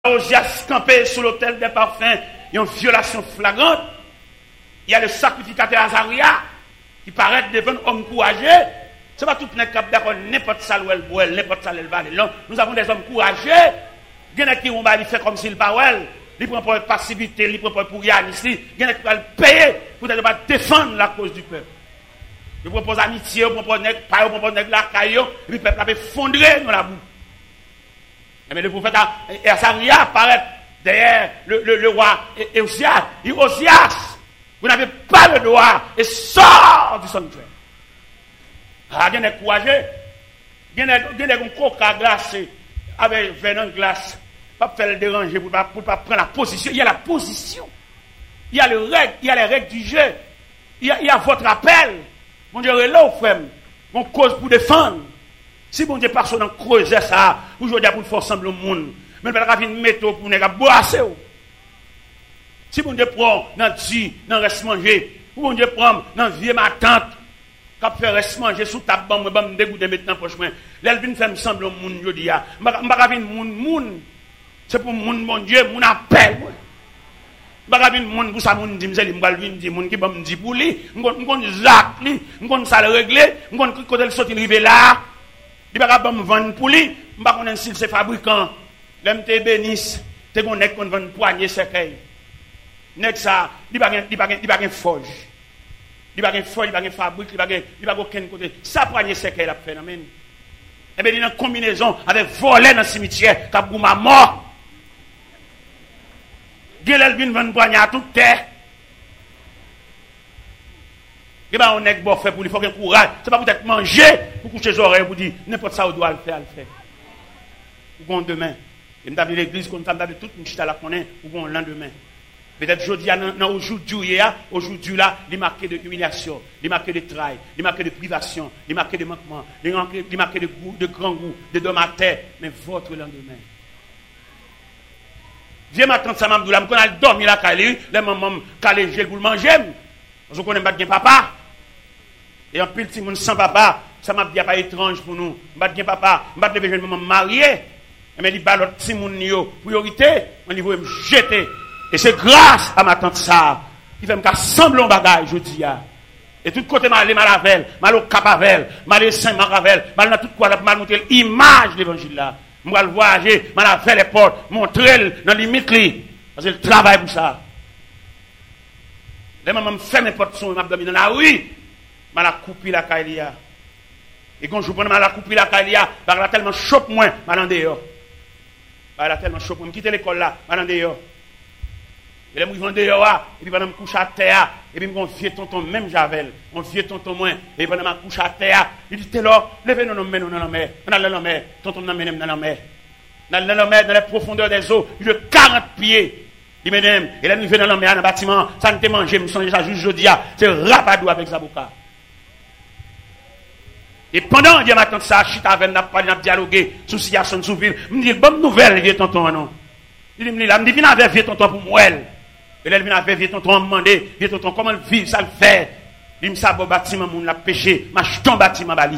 Osias campé sur l'autel des parfums, il y a une violation flagrante. Il y a le sacrificateur Azaria qui paraît devant un homme courageux. Ce n'est pas tout le monde qui d'accord n'importe ça où elle boit, n'importe ça où elle va. Non, nous avons des hommes courageux. Il y en a qui vont faire comme s'il parle. Ils prennent pour passivité, ils prennent pour rien ici. Il y en a qui vont payer pour défendre la cause du peuple. Ils proposent amitié, ils proposent la caillou, et puis le peuple a effondré dans la boue. Mais le prophète Azaria apparaît derrière le roi Osias. Il dit Osias, vous n'avez pas le droit et sort du sanctuaire. Ah, il y a des courageux. Il y a des coca glacés avec venin glace. Pas faire le déranger pour pas prendre la position. Il y a la position. Il y a les règles du jeu. Il y a votre appel. Mon Dieu, là, frère, mon cause pour défendre. Si bon Dieu passe dans creuser ça, aujourd'hui pour faire sembler au monde, mais pas venir mettre pour ne pas boire. Si bon Dieu prend dans dit, dans reste manger, ou bon Dieu prend dans vieux ma tante, cap faire reste manger sous table bon me dégoûter maintenant prochain. L'elle vient faire sembler au monde aujourd'hui a. M'pa venir monde. C'est pour monde mon Dieu, mon appel. M'pa venir monde pour ça monde dit m'seli m'pa venir dit monde qui bon me dit pour lui, m'gon zac lui, m'gon ça le régler, m'gon côté le sortir river là. Il va pas me vendre pour lui, je ne sais pas si c'est fabricant. L'homme te bénisse, tu connais qu'on vend poignée cercueil. Net ça, il va pas forge. Il va pas forge, il va pas fabrique, il va aucun côté. Ça poignée cercueil la phénomène. Et bien il y a une combinaison avec voler dans le cimetière, qui a ma mort. Il vient vendre poignée à toute terre. Et bien, on est bon fait pour lui, il faut qu'il courage. Ce n'est pas peut-être manger pour coucher les oreilles pour dire n'importe ça, on doit le faire, Ou bon demain. Et nous avons l'église, comme nous avons toute une chita là qu'on est, ou bon lendemain. Peut-être aujourd'hui, là, il est marqué de humiliation, il est marqué de travail, il est marqué de privation, il est marqué de manquement, il est marqué de goût, de grand goût, de dom à terre, mais votre lendemain. Viens m'attendre ça, maman, là, je dormi là, les mamans, calé, j'ai pour le manger. Je connais pas bien papa. Et en plus, si mon sans papa, ça m'a dit pas étrange pour nous. Pas bien papa, pas de jeune maman mariée. Mais il bat l'autre si mon priorité, on niveau me jeter. Et c'est grâce à ma tante ça qui fait me sembler un bagage je dis. Et tout côté mal avec, mal au Capavel, mal au Saint-Maravel, mal dans tout quoi mal montrer l'image de l'évangile là. Moi le voyager, mal avec les portes, montrer dans limite li parce que le travail pour ça. Les mamans me fait mes portes son m'abdomen dans la rue. Je la coupe la caïlia. Et quand je prends la coupe la caïlia, parce qu'elle a tellement chope moins, je vais dehors. Elle a tellement chope moins, je quitte l'école là, je vais dehors. Et là, je vais dehors, et puis pendant que je couche à terre, et puis mon vieux tonton, même Javel, mon vieux tonton moins, et pendant que je couche à terre, il dit, t'es là, levez-nous dans la mer, dans la mer, tonton nous mène dans la mer. Dans la mer, dans la profondeur des eaux, il de 40 pieds. Il m'aime, et là, nous venons dans la mer, dans le bâtiment, ça ne te mange, je me sens déjà juste jeudi, c'est rapadou avec Zaboka. Et pendant que je m'attends ça, je suis avec n'a pas dialogué sur situation sous ville. Je me dis, bonne nouvelle, vieux tonton, non. Il me dit, là, je me dis, viens avec vieux tonton pour moi. Et là, il vient avec vieux tonton, me demander, vieux tonton, comment vivre, ça le fait. Il me dit, ça, bon bâtiment, mon l'a péché, ma jeton bâtiment, bali.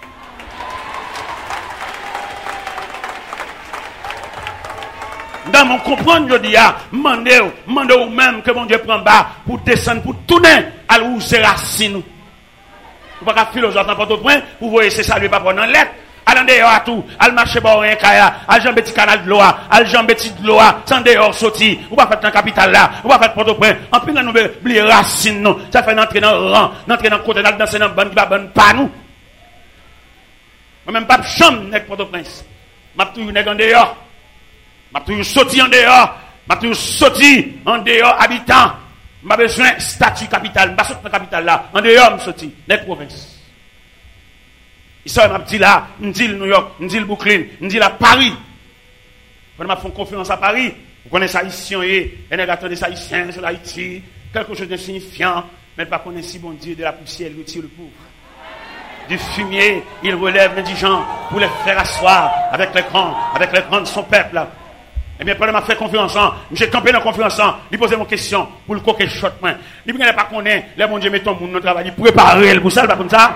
Dans mon comprendre, je dis, demandez ou même que mon Dieu prend bas pour descendre, pour tourner à où c'est racine. Vous ne pouvez pas philosophe dans votre point, vous voyez, c'est ça, lui, pas prendre en lettre. Allez dehors à tout, allez marcher par un kaya, allez jambe petit canal de l'eau, allez jambe petit de l'eau, sans dehors sorti, vous ne pouvez pas faire dans la capitale là, vous ne pouvez pas faire Port-au-Prince. En plus, nous oublier racine, non. Ça fait entrer dans le rang, entrer dans le côté, danser dans le ban qui va bonne pas nous. Moi-même, pas de chambre, n'est Port-au-Prince. Je suis toujours en dehors. Je suis toujours sorti en dehors. Je suis toujours sorti en dehors, habitant. Je n'ai besoin de statut capital. Je ne suis pas dans la capitale là. En dehors, je suis sorti. Les provinces. Ici, je dis là, je dis New York, je dis Brooklyn, je dis là Paris. Quand je fais confiance à Paris, vous connaissez ça ici, et les gars des Haïtiens sur Haïti, quelque chose d'insignifiant, mais pas connaître si bon Dieu de la poussière, il retire le pauvre. Du fumier, il relève l'indigent pour les faire asseoir avec les grands de son peuple là. Et bien, pendant que je fais confiance, j'ai campé dans confiance, il posait mon question pour le coquet shot. Il ne pas connaître, les bon Dieu met ton monde dans le travail, il préparer le pour ça, pas comme ça.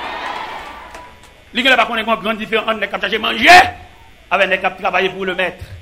Il ne pas connaître une grande différence entre les capteurs manger avec les capteurs travailler pour le maître.